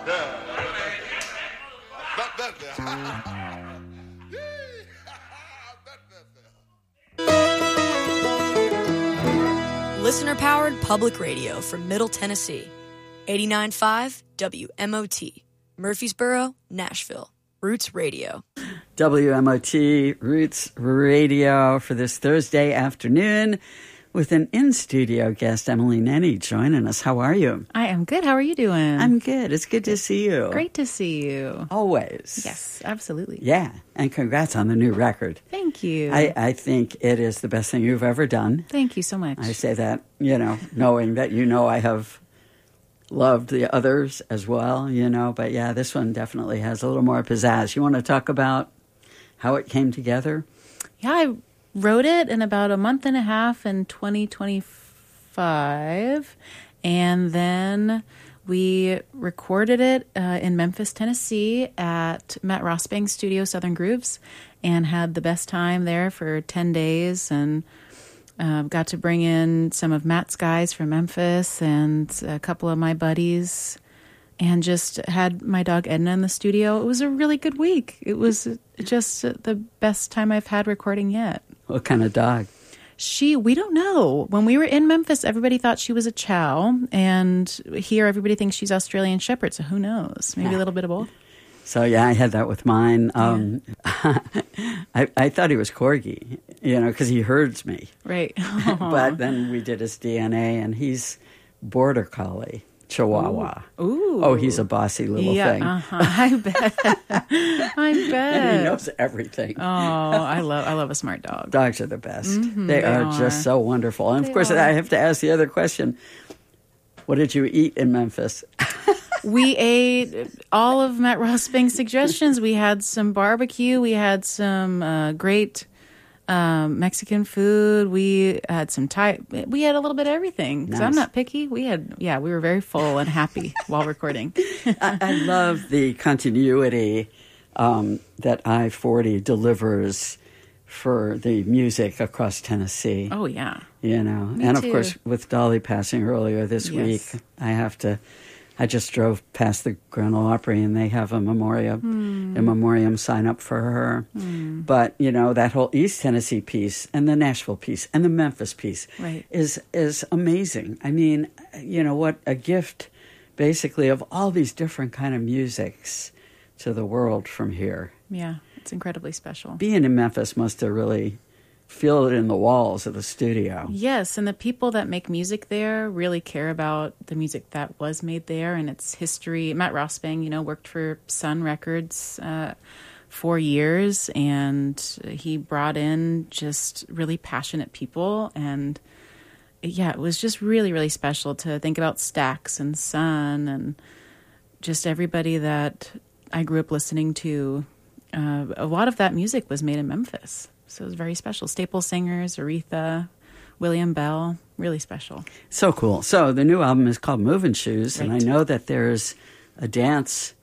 Yeah. That Listener-powered public radio from Middle Tennessee. 89.5 WMOT. Murfreesboro, Nashville. Roots Radio. WMOT Roots Radio for this Thursday afternoon with an in-studio guest, Emily Nenny, joining us. How are you? I am good. How are you doing? I'm good. It's good to see you. Great to see you. Always. Yes, absolutely. Yeah, and congrats on the new record. Thank you. I think it is the best thing you've ever done. Thank you so much. I say that, knowing that I have loved the others as well, but yeah, this one definitely has a little more pizzazz. You want to talk about how it came together? Yeah, I wrote it in about a month and a half in 2025, and then we recorded it in Memphis, Tennessee at Matt Rossbang's studio, Southern Grooves, and had the best time there for 10 days, and got to bring in some of Matt's guys from Memphis and a couple of my buddies, and just had my dog Edna in the studio. It was a really good week. It was just the best time I've had recording yet. What kind of dog? We don't know. When we were in Memphis, everybody thought she was a chow, and here everybody thinks she's Australian Shepherd, so who knows? Maybe a little bit of both. So, yeah, I had that with mine. I thought he was Corgi, because he herds me. Right. But then we did his DNA, and he's Border Collie, Chihuahua. Ooh. Oh, he's a bossy little thing. I bet. I bet. And he knows everything. Oh, I love a smart dog. Dogs are the best. Mm-hmm, they are just so wonderful. And, of course, I have to ask the other question. What did you eat in Memphis? We ate all of Matt Rossbang's suggestions. We had some barbecue. We had some great Mexican food. We had some Thai. We had a little bit of everything. Nice. So I'm not picky. We were very full and happy while recording. I love the continuity that I-40 delivers for the music across Tennessee. Oh, yeah. Me and, of too. course, with Dolly passing earlier this week, I just drove past the Grand Ole Opry, and they have a memoriam sign up for her. But, that whole East Tennessee piece and the Nashville piece and the Memphis piece is amazing. I mean, what a gift, basically, of all these different kind of musics to the world from here. Yeah, it's incredibly special. Being in Memphis must have really feel it in the walls of the studio. Yes, and the people that make music there really care about the music that was made there and its history. Matt Rossbang, worked for Sun Records 4 years, and he brought in just really passionate people. And it was just really, really special to think about Stax and Sun and just everybody that I grew up listening to. A lot of that music was made in Memphis. So it was very special. Staple Singers, Aretha, William Bell, really special. So cool. So the new album is called Moving Shoes, and I know that there's a dance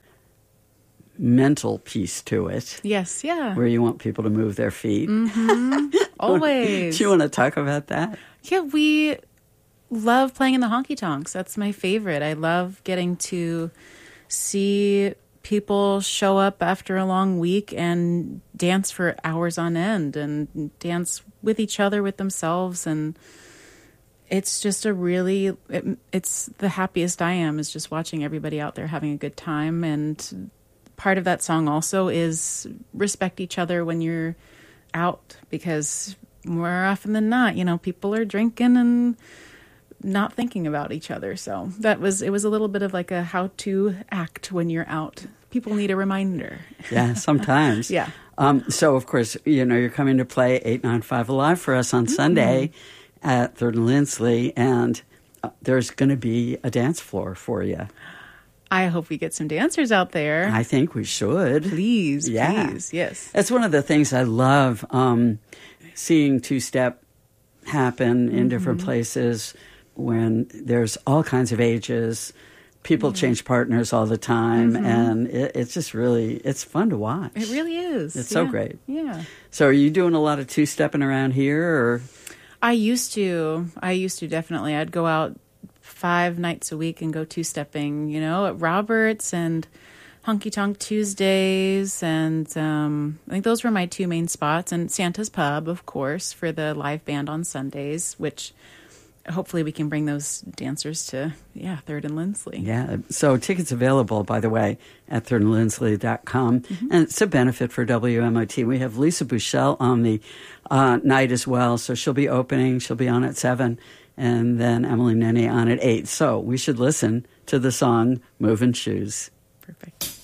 mental piece to it. Yes, yeah. Where you want people to move their feet. Mm-hmm. Always. Do you want to talk about that? Yeah, we love playing in the honky tonks. That's my favorite. I love getting to see people show up after a long week and dance for hours on end and dance with each other, with themselves. And it's just it's the happiest I am, is just watching everybody out there having a good time. And part of that song also is respect each other when you're out, because more often than not, people are drinking and not thinking about each other. So it was a little bit of like a how to act when you're out. People need a reminder. Yeah, sometimes. Yeah. So, of course, you're coming to play 895 Alive for us on Sunday at 3rd and Lindsley, and there's going to be a dance floor for you. I hope we get some dancers out there. I think we should. Please, yes. That's one of the things I love, seeing two-step happen in different places when there's all kinds of ages. People change partners all the time, and it's just it's fun to watch. It really is. It's so great. Yeah. So are you doing a lot of two-stepping around here, or? I used to definitely. I'd go out 5 nights a week and go two-stepping, at Roberts and Honky Tonk Tuesdays. And I think those were my 2 main spots. And Santa's Pub, of course, for the live band on Sundays, which hopefully we can bring those dancers to, 3rd and Lindsley. Yeah. So tickets available, by the way, at 3rdandlindsley.com. Mm-hmm. And it's a benefit for WMOT. We have Lisa Bouchel on the night as well. So she'll be opening. She'll be on at 7. And then Emily Nenny on at 8. So we should listen to the song Moving Shoes. Perfect.